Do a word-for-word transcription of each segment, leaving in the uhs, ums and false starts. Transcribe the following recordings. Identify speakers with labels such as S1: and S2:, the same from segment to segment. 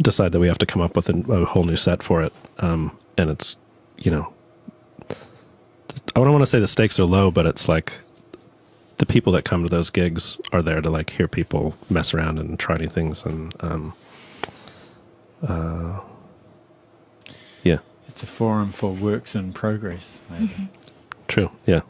S1: decide that we have to come up with a, a whole new set for it. Um, and it's, you know, I don't want to say the stakes are low, but it's like the people that come to those gigs are there to like hear people mess around and try new things. And, um, uh, yeah.
S2: It's a forum for works in progress, maybe.
S3: Mm-hmm.
S1: True. Yeah.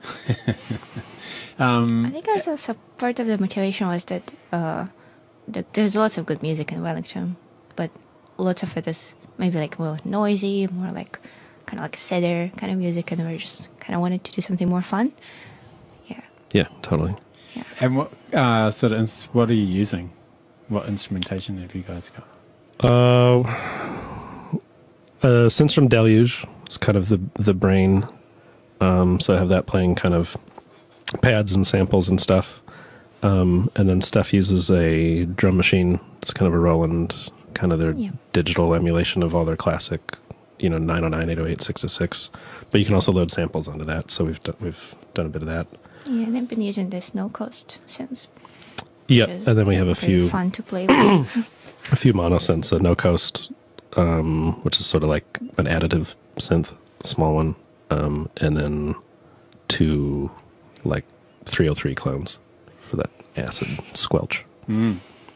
S2: um,
S3: I think also so part of the motivation was that uh, the, there's lots of good music in Wellington, but lots of it is maybe like more noisy, more like kind of like sadder kind of music, and we just kind of wanted to do something more fun. Yeah.
S1: Yeah, totally.
S3: Yeah.
S2: and what uh, sort of ins- what are you using? What instrumentation have you guys got?
S1: Uh, uh, Since from Deluge, it's kind of the the brain. Um, so I have that playing kind of pads and samples and stuff. Um, and then Steph uses a drum machine. It's kind of a Roland, kind of their
S3: Yeah.
S1: digital emulation of all their classic, you know, nine oh nine, eight oh eight, six oh six. But you can also load samples onto that. So we've done, we've done a bit of that.
S3: Yeah, and I've been using the Snow Coast since.
S1: Yeah,
S3: which is
S1: and then we have a
S3: very
S1: few
S3: fun to play with.
S1: a few mono synths, a No Coast, um, which is sort of like an additive synth, small one, um, and then two like three oh three clones for that acid squelch.
S2: Mm.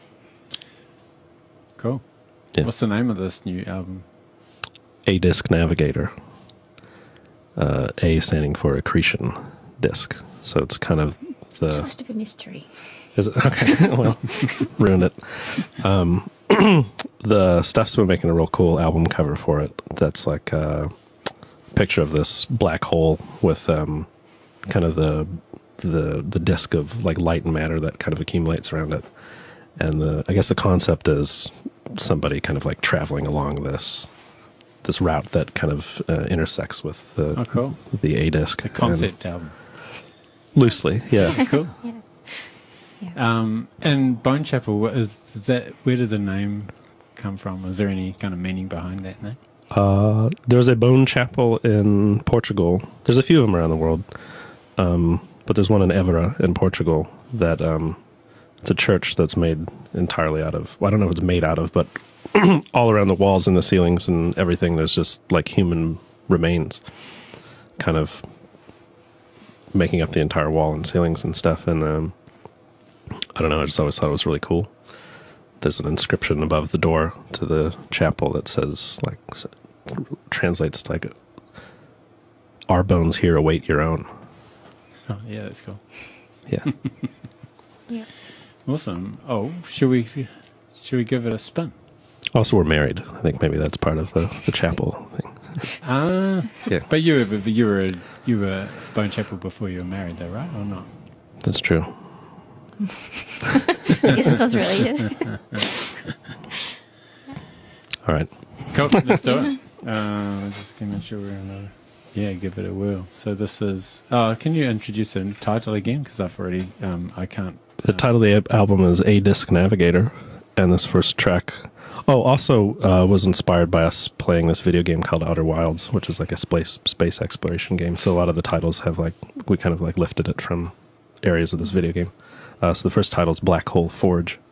S2: Cool.
S1: Yeah.
S2: What's the name of this new album?
S1: A Disc Navigator. Uh, A standing for accretion disc. So it's kind of the...
S3: It's supposed to be mystery.
S1: Is it? Okay. Well, ruined it. Um, the Steph's been making a real cool album cover for it. That's like a picture of this black hole with um, kind of the the the disk of like light and matter that kind of accumulates around it. And the I guess the concept is somebody kind of like traveling along this this route that kind of uh, intersects with the
S2: Oh, cool.
S1: the A disc.
S2: It's a concept album.
S1: Loosely, yeah.
S2: Cool.
S3: Yeah. Yeah.
S2: Um, and Bone Chapel, what is, is that? Where did the name come from? Was there any kind of meaning behind that name?
S1: Uh, there's a Bone Chapel in Portugal. There's a few of them around the world, um, but there's one in Évora in Portugal that um, it's a church that's made entirely out of. Well, I don't know what it's made out of, but all around the walls and the ceilings and everything, there's just like human remains, kind of making up the entire wall and ceilings and stuff. And um, I don't know. I just always thought it was really cool. There's an inscription above the door to the chapel that says, like, translates to like, "Our bones here await your own."
S2: Oh, yeah, that's cool.
S1: Yeah.
S3: Yeah.
S2: Awesome. Oh, should we should we give it a spin?
S1: Also, we're married. I think maybe that's part of the, the chapel thing.
S2: Ah,
S1: Yeah,
S2: but you were you were you were Bone Chapel before you were married, though, right? Or not?
S1: that's true.
S3: I guess it's not related.
S1: All right.
S2: Cool. Let's do it. Uh, just gonna make sure we're in a yeah, give it a whirl. So this is. Oh, can you introduce the title again? Because I've already. Um, I can't.
S1: The title of the al- album is A Disc Navigator, and this first track. Oh, also uh, was inspired by us playing this video game called Outer Wilds, which is like a space space exploration game. So a lot of the titles have like we kind of like lifted it from areas of this video game. Uh, so the first title is Black Hole Forge,